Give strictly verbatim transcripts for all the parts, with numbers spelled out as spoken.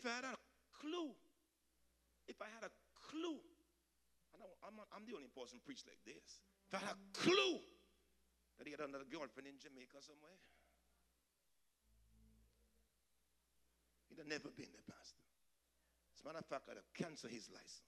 if I had a clue, if I had a clue, and I, I'm, not, I'm the only person preach like this. If I had a clue that he had another girlfriend in Jamaica somewhere, he'd have never been the pastor. As a matter of fact, I'd have canceled his license.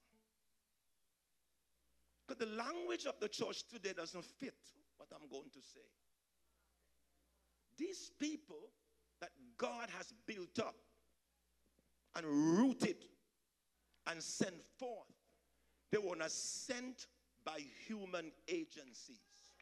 But the language of the church today doesn't fit what I'm going to say. These people that God has built up and rooted and sent forth, they were not sent by human agencies.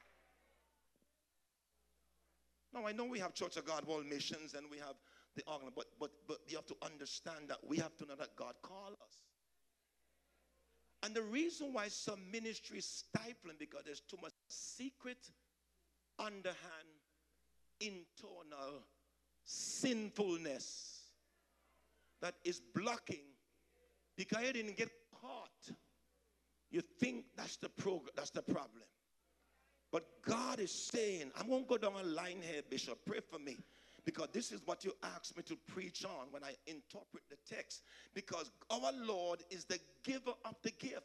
Now, I know we have Church of God World Missions and we have the organ, but, but, but you have to understand that we have to know that God called us. And the reason why some ministry is stifling, because there's too much secret, underhand, internal sinfulness that is blocking. Because you didn't get caught, you think that's the prog- that's the problem. But God is saying, I'm going to go down a line here, Bishop, pray for me. Because this is what you asked me to preach on when I interpret the text. Because our Lord is the giver of the gift.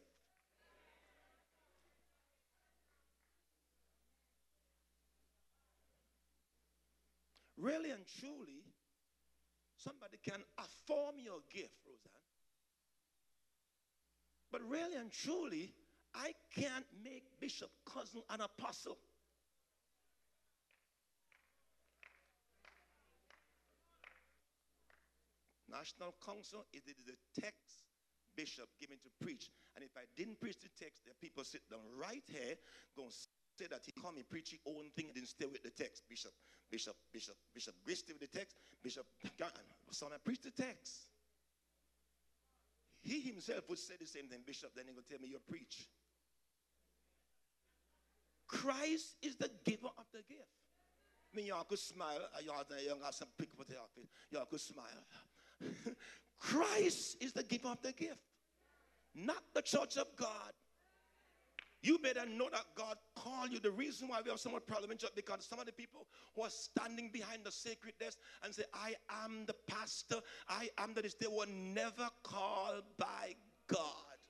Really and truly, somebody can affirm your gift, Roseanne. But really and truly, I can't make Bishop Cousin an apostle. National Council, it is the text Bishop given to preach. And if I didn't preach the text, the people sit down right here, going to say that he come and preach his own thing and didn't stay with the text. Bishop, Bishop, Bishop, Bishop Grace stay with the text. Bishop, son, I preach the text. He himself would say the same thing, Bishop, then he will tell me you preach. Christ is the giver of the gift. I mean, y'all could smile. Y'all got some pick for the office. Y'all could smile. Christ is the giver of the gift, not the church of God. You better know that God called you. The reason why we have so much problem in church, because some of the people who are standing behind the sacred desk and say, I am the pastor, I am the this, they were never called by God.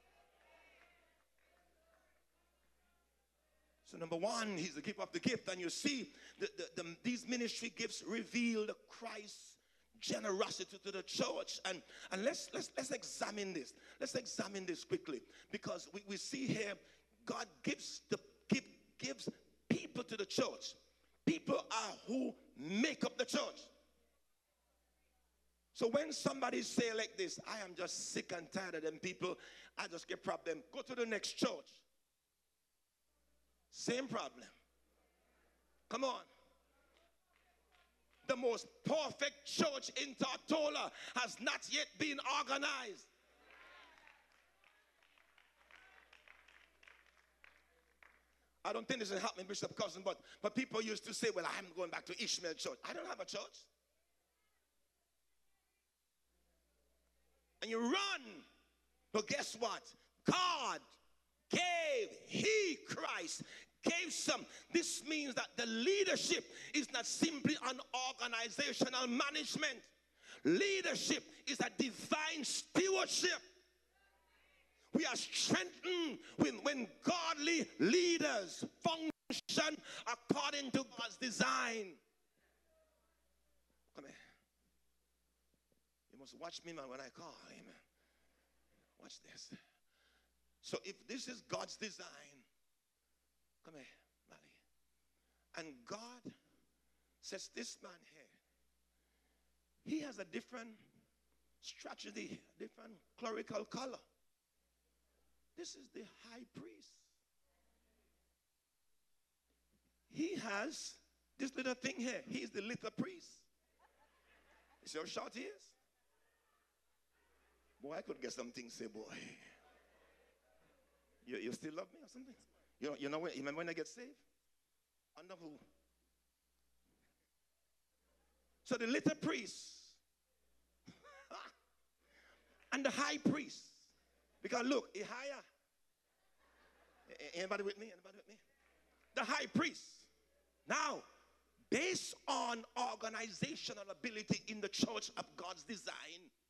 So number one, he's the giver of the gift. And you see, the, the, the, these ministry gifts reveal the Christ generosity to the church. And, and let's, let's, let's examine this. Let's examine this quickly. Because we, we see here, God gives, the, give, gives people to the church. People are who make up the church. So when somebody say like this, I am just sick and tired of them people, I just get problem. Go to the next church. Same problem. Come on. The most perfect church in Tortola has not yet been organized. I don't think this is happening, Bishop Cousin, but, but people used to say, well, I'm going back to Ishmael Church. I don't have a church. And you run. But guess what? God gave, he, Christ, gave some. This means that the leadership is not simply an organizational management. Leadership is a divine stewardship. We are strengthened when, when godly leaders function according to God's design. Come here. You must watch me, man, when I call. Amen. Watch this. So if this is God's design, come here, Mali. And God says, this man here, he has a different strategy, different clerical color. This is the high priest. He has this little thing here. He is the little priest. You see how short he is? Boy, I could get something say, boy. You, you still love me or something? You know, you know when, you remember when I get saved? Under who? So the little priest and the high priest. Because look, he higher. Anybody with me? Anybody with me? The high priest. Now, based on organizational ability in the church of God's design,